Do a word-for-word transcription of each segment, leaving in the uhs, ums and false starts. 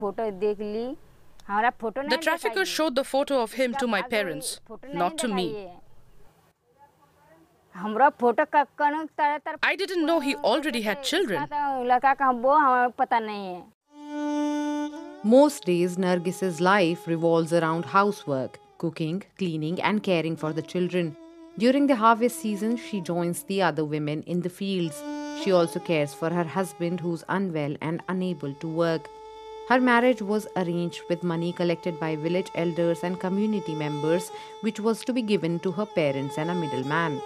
The trafficker showed the photo of him to my parents, not to me. I didn't know he already had children. Most days, Nargis's life revolves around housework, cooking, cleaning, and caring for the children. During the harvest season, she joins the other women in the fields. She also cares for her husband, who's unwell and unable to work. Her marriage was arranged with money collected by village elders and community members, which was to be given to her parents and a middleman.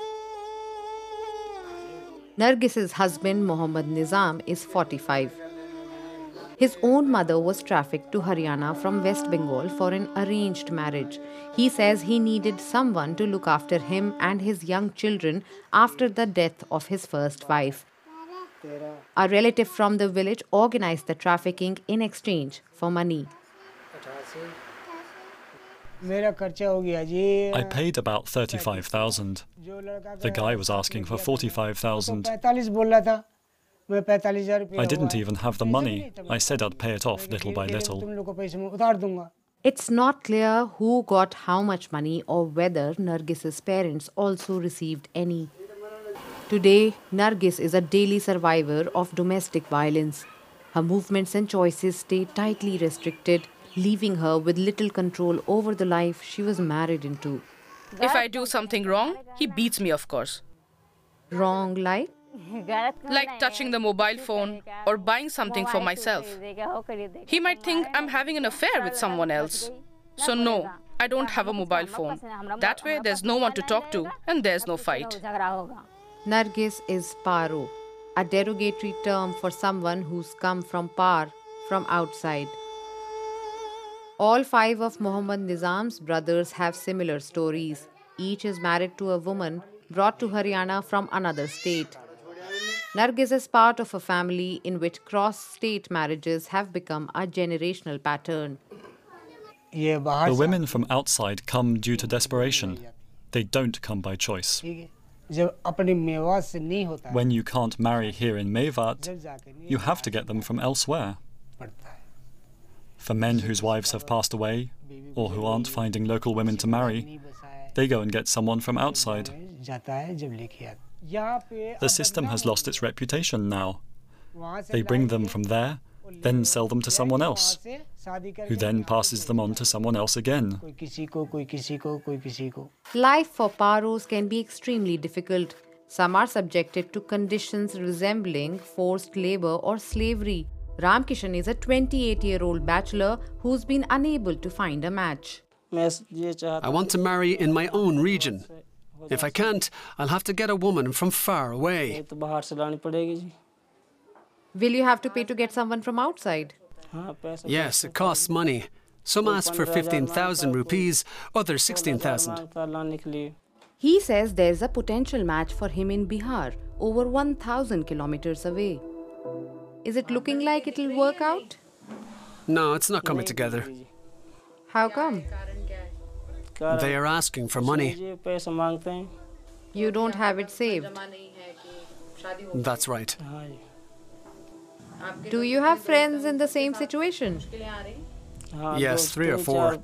Nargis's husband, Mohammad Nizam, is forty-five. His own mother was trafficked to Haryana from West Bengal for an arranged marriage. He says he needed someone to look after him and his young children after the death of his first wife. A relative from the village organized the trafficking in exchange for money. I paid about thirty-five thousand. The guy was asking for forty-five thousand. I didn't even have the money. I said I'd pay it off little by little. It's not clear who got how much money or whether Nargis's parents also received any. Today, Nargis is a daily survivor of domestic violence. Her movements and choices stay tightly restricted, leaving her with little control over the life she was married into. If I do something wrong, he beats me, of course. Wrong like? Like touching the mobile phone or buying something for myself. He might think I'm having an affair with someone else. So no, I don't have a mobile phone. That way there's no one to talk to and there's no fight. Nargis is Paro, a derogatory term for someone who's come from Par, from outside. All five of Mohammad Nizam's brothers have similar stories. Each is married to a woman brought to Haryana from another state. Nargis is part of a family in which cross-state marriages have become a generational pattern. The women from outside come due to desperation. They don't come by choice. When you can't marry here in Mewat, you have to get them from elsewhere. For men whose wives have passed away, or who aren't finding local women to marry, they go and get someone from outside. The system has lost its reputation now. They bring them from there, then sell them to someone else, who then passes them on to someone else again. Life for Paros can be extremely difficult. Some are subjected to conditions resembling forced labor or slavery. Ramkishan is a twenty-eight-year-old bachelor who's been unable to find a match. I want to marry in my own region. If I can't, I'll have to get a woman from far away. Will you have to pay to get someone from outside? Yes, it costs money. Some ask for fifteen thousand rupees, others sixteen thousand. He says there's a potential match for him in Bihar, over one thousand kilometers away. Is it looking like it'll work out? No, it's not coming together. How come? They are asking for money. You don't have it saved. That's right. Do you have friends in the same situation? Yes, three or four.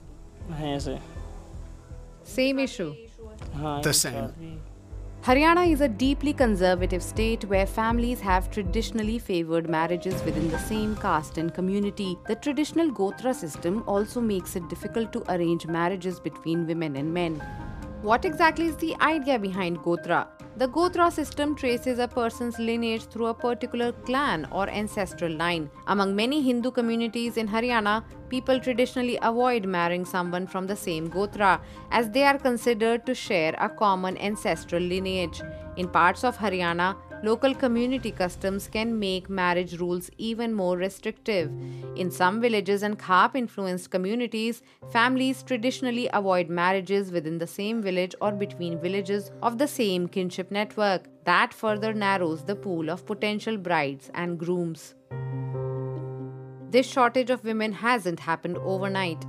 Same issue. The same. Haryana is a deeply conservative state where families have traditionally favored marriages within the same caste and community. The traditional Gotra system also makes it difficult to arrange marriages between women and men. What exactly is the idea behind Gotra? The Gotra system traces a person's lineage through a particular clan or ancestral line. Among many Hindu communities in Haryana, people traditionally avoid marrying someone from the same Gotra, as they are considered to share a common ancestral lineage. In parts of Haryana, local community customs can make marriage rules even more restrictive. In some villages and Khap-influenced communities, families traditionally avoid marriages within the same village or between villages of the same kinship network. That further narrows the pool of potential brides and grooms. This shortage of women hasn't happened overnight.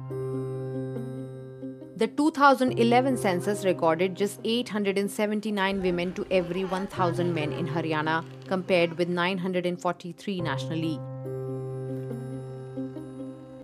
The two thousand eleven census recorded just eight hundred seventy-nine women to every one thousand men in Haryana, compared with nine hundred forty-three nationally.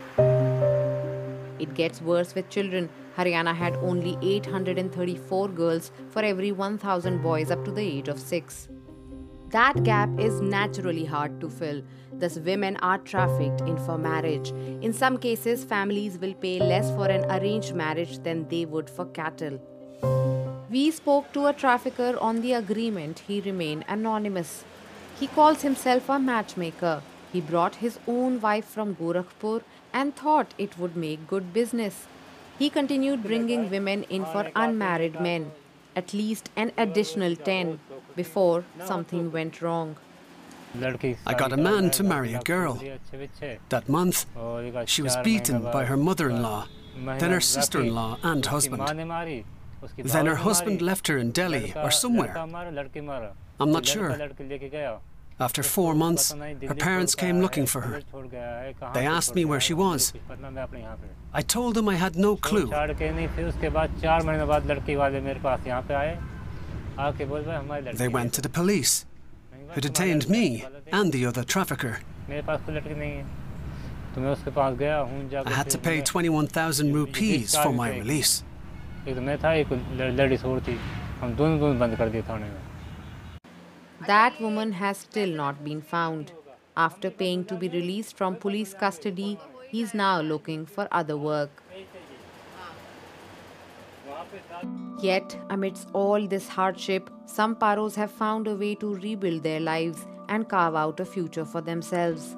It gets worse with children. Haryana had only eight hundred thirty-four girls for every one thousand boys up to the age of six. That gap is naturally hard to fill. Thus, women are trafficked in for marriage. In some cases, families will pay less for an arranged marriage than they would for cattle. We spoke to a trafficker on the agreement. He remained anonymous. He calls himself a matchmaker. He brought his own wife from Gorakhpur and thought it would make good business. He continued bringing women in for unmarried men, at least an additional ten, before something went wrong. I got a man to marry a girl. That month, she was beaten by her mother-in-law, then her sister-in-law and husband. Then her husband left her in Delhi or somewhere. I'm not sure. After four months, her parents came looking for her. They asked me where she was. I told them I had no clue. They went to the police, who detained me and the other trafficker. I had to pay twenty-one thousand rupees for my release. That woman has still not been found. After paying to be released from police custody, he is now looking for other work. Yet, amidst all this hardship, some Paros have found a way to rebuild their lives and carve out a future for themselves.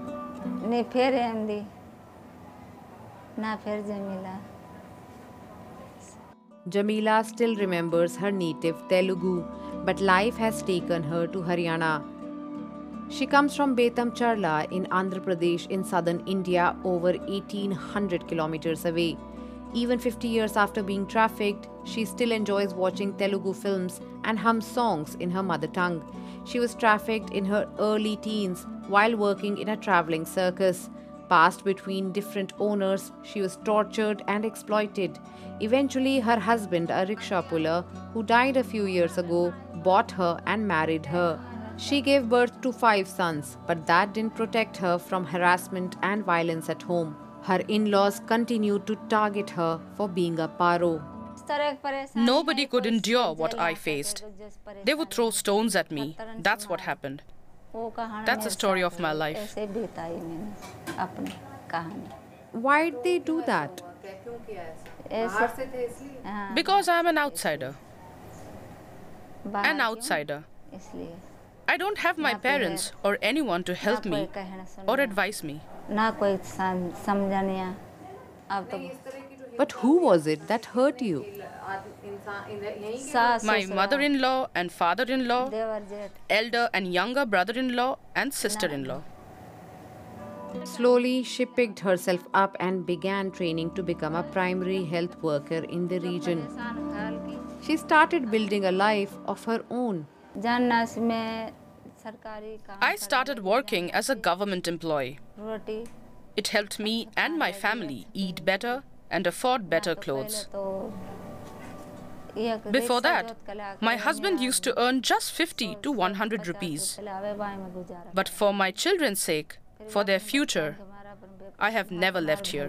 Jamila still remembers her native Telugu, but life has taken her to Haryana. She comes from Betamcharla in Andhra Pradesh in southern India, over eighteen hundred kilometers away. Even fifty years after being trafficked, she still enjoys watching Telugu films and hums songs in her mother tongue. She was trafficked in her early teens while working in a traveling circus. Passed between different owners, she was tortured and exploited. Eventually, her husband, a rickshaw puller, who died a few years ago, bought her and married her. She gave birth to five sons, but that didn't protect her from harassment and violence at home. Her in-laws continued to target her for being a paro. Nobody could endure what I faced. They would throw stones at me. That's what happened. That's the story of my life. Why did they do that? Because I'm an outsider. An outsider. I don't have my parents or anyone to help me or advise me. But who was it that hurt you? My mother-in-law and father-in-law, elder and younger brother-in-law and sister-in-law. Slowly, she picked herself up and began training to become a primary health worker in the region. She started building a life of her own. I started working as a government employee. It helped me and my family eat better and afford better clothes. Before that, my husband used to earn just fifty to one hundred rupees. But for my children's sake, for their future, I have never left here.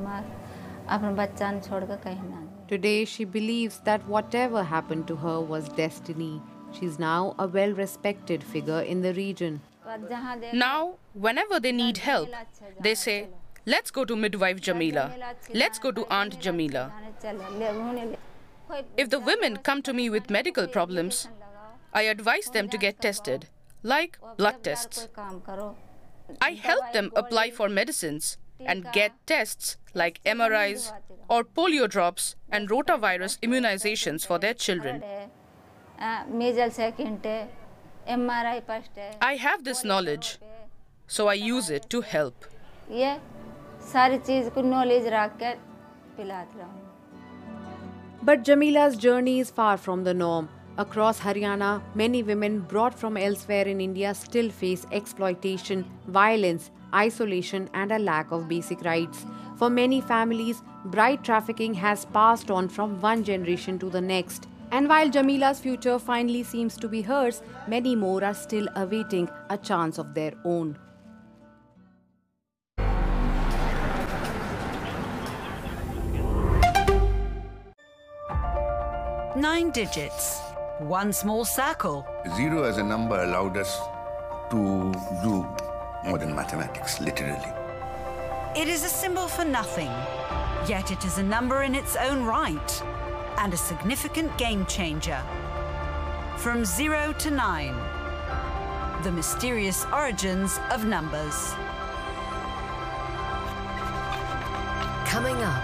Today, she believes that whatever happened to her was destiny. She's now a well-respected figure in the region. Now, whenever they need help, they say, let's go to midwife Jamila. Let's go to Aunt Jamila. If the women come to me with medical problems, I advise them to get tested, like blood tests. I help them apply for medicines and get tests like M R Is or polio drops and rotavirus immunizations for their children. I have this knowledge, so I use it to help. But Jamila's journey is far from the norm. Across Haryana, many women brought from elsewhere in India still face exploitation, violence, isolation, and a lack of basic rights. For many families, bride trafficking has passed on from one generation to the next. And while Jamila's future finally seems to be hers, many more are still awaiting a chance of their own. Nine digits, one small circle. Zero as a number allowed us to do modern mathematics, literally. It is a symbol for nothing, yet it is a number in its own right and a significant game changer. From zero to nine, the mysterious origins of numbers. Coming up.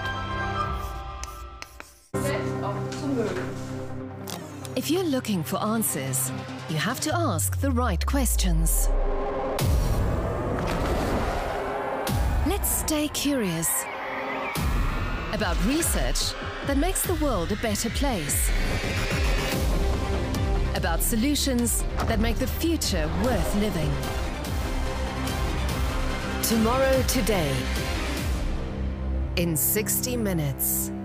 If you're looking for answers, you have to ask the right questions. Let's stay curious about research that makes the world a better place. About solutions that make the future worth living. Tomorrow Today in sixty minutes.